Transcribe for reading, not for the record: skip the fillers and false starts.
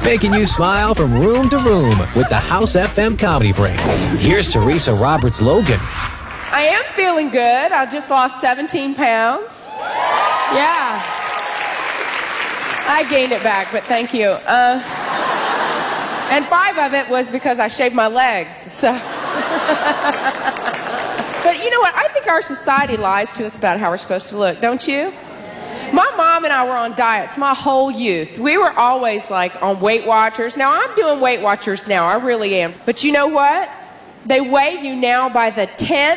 making you smile from room to room with the House FM Comedy Break. Here's Teresa Roberts Logan. I am feeling good. I just lost 17 pounds. Yeah. I gained it back, but thank you. And 5 of it was because I shaved my legs, so. But you know what? I think our society lies to us about how we're supposed to look, don't you? My mom and I were on diets my whole youth. We were always like on Weight Watchers. Now I'm doing Weight Watchers now, I really am. But you know what? They weigh you now by the 10th.